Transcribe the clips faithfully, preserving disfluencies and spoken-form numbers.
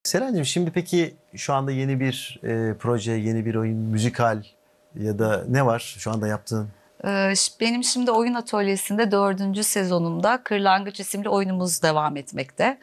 Serencim, şimdi peki şu anda yeni bir e, proje, yeni bir oyun, müzikal ya da ne var şu anda yaptığın? Ee, ş- Benim şimdi oyun atölyesinde dördüncü sezonumda Kırlangıç isimli oyunumuz devam etmekte.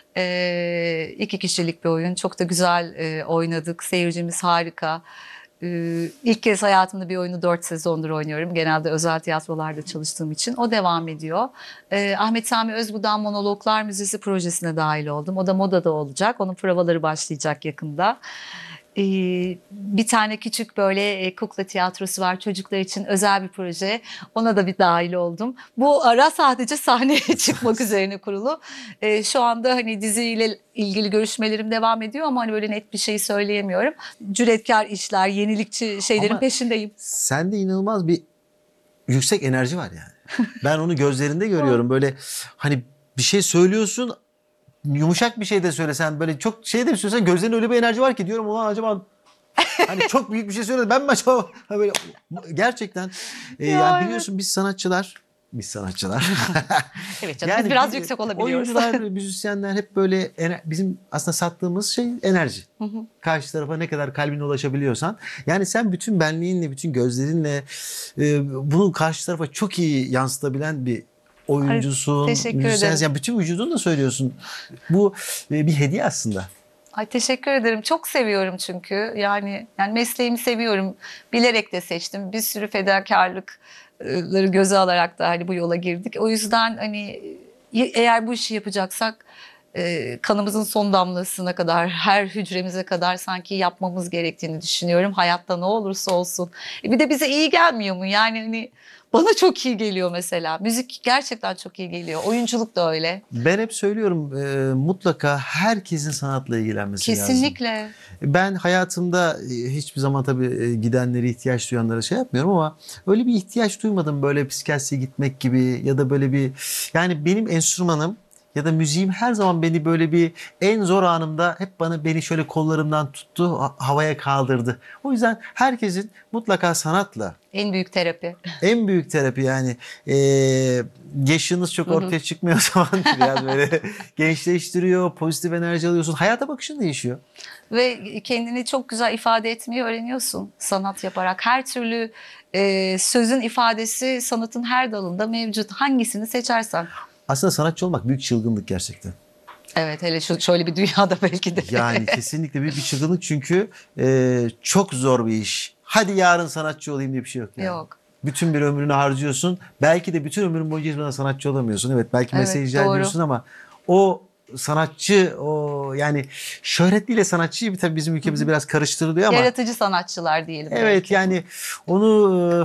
Ee, iki kişilik bir oyun. Çok da güzel e, oynadık. Seyircimiz harika. Ee, ilk kez hayatımda bir oyunu dört sezondur oynuyorum. Genelde özel tiyatrolarda çalıştığım için. O devam ediyor. Ee, Ahmet Sami Özbu'dan Monologlar Müzesi projesine dahil oldum. O da Moda'da olacak. Onun provaları başlayacak yakında. Ee, Bir tane küçük böyle e, kukla tiyatrosu var çocuklar için, özel bir proje. Ona da bir dahil oldum. Bu ara sadece sahneye çıkmak üzerine kurulu. Ee, şu anda hani diziyle ilgili görüşmelerim devam ediyor ama hani böyle net bir şey söyleyemiyorum. Cüretkar işler, yenilikçi şeylerin Ama peşindeyim. sende inanılmaz bir yüksek enerji var yani. Ben onu gözlerinde görüyorum. Böyle hani bir şey söylüyorsun, yumuşak bir şey de söylesen, böyle çok şey de bir söylesen gözlerinde öyle bir enerji var ki diyorum ulan acaba hani çok büyük bir şey söyledi ben mi acaba? Ha böyle gerçekten e, yani Ya evet. biliyorsun biz sanatçılar biz sanatçılar Evet canım, biz yani biraz bir- yüksek olabiliyoruz. oyuncular, müzisyenler hep böyle ener- bizim aslında sattığımız şey enerji. Karşı tarafa ne kadar kalbine ulaşabiliyorsan. Yani sen bütün benliğinle, bütün gözlerinle e, bunu karşı tarafa çok iyi yansıtabilen bir Ay, oyuncusun, teşekkür müzisyensin. ederim. Yani bütün vücudunla söylüyorsun. Bu e, bir hediye aslında. Ay, teşekkür ederim. Çok seviyorum çünkü. Yani yani mesleğimi seviyorum. Bilerek de seçtim. Bir sürü fedakarlıkları göze alarak da hani bu yola girdik. O yüzden hani eğer bu işi yapacaksak e, kanımızın son damlasına kadar, her hücremize kadar sanki yapmamız gerektiğini düşünüyorum. Hayatta ne olursa olsun. E, bir de bize iyi gelmiyor mu? Yani hani bana çok iyi geliyor mesela. Müzik gerçekten çok iyi geliyor. Oyunculuk da öyle. Ben hep söylüyorum e, mutlaka herkesin sanatla ilgilenmesi lazım. Kesinlikle. Ben hayatımda e, hiçbir zaman tabii e, gidenleri, ihtiyaç duyanlara şey yapmıyorum ama öyle bir ihtiyaç duymadım böyle psikiyatriye gitmek gibi ya da böyle bir, yani benim enstrümanım ya da müziğim her zaman beni böyle bir en zor anımda hep bana beni şöyle kollarımdan tuttu, ha- havaya kaldırdı. O yüzden herkesin mutlaka sanatla En büyük terapi. en büyük terapi yani eee, yaşınız çok Hı hı. ortaya çıkmıyor o zaman biraz böyle gençleştiriyor, pozitif enerji alıyorsun, hayata bakışın değişiyor. Ve kendini çok güzel ifade etmeyi öğreniyorsun sanat yaparak. Her türlü e, sözün ifadesi sanatın her dalında mevcut. Hangisini seçersen. Aslında sanatçı olmak büyük çılgınlık gerçekten. Evet, hele şu şöyle bir dünyada belki de. Yani kesinlikle büyük bir çılgınlık çünkü eee, çok zor bir iş. Hadi yarın sanatçı olayım diye bir şey yok yani. Yok. Bütün bir ömrünü harcıyorsun. Belki de bütün ömrün boyunca hiçbir zaman sanatçı olamıyorsun. Evet, belki mesleği Evet, icra doğru. ediyorsun ama o sanatçı, o yani şöhretliyle sanatçıyı bir tabii bizim Hı ülkemizde hı. biraz karıştırılıyor ama Yaratıcı sanatçılar diyelim evet, belki. yani onu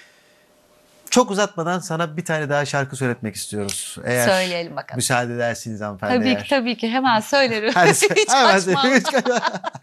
e, çok uzatmadan sana bir tane daha şarkı söyletmek istiyoruz. Eğer Söyleyelim bakalım. müsaade edersiniz hanımefendi, Tabii ki, eğer. tabii ki, hemen söylerim. Hadi, Hiç hemen kaçmam. söyle.